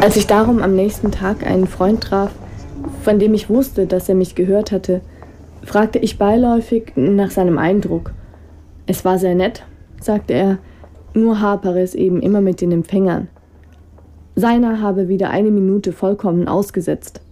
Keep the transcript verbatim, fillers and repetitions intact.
Als ich darum am nächsten Tag einen Freund traf, von dem ich wusste, dass er mich gehört hatte, fragte ich beiläufig nach seinem Eindruck. Es war sehr nett, sagte er, nur hapere es eben immer mit den Empfängern. Seiner habe wieder eine Minute vollkommen ausgesetzt.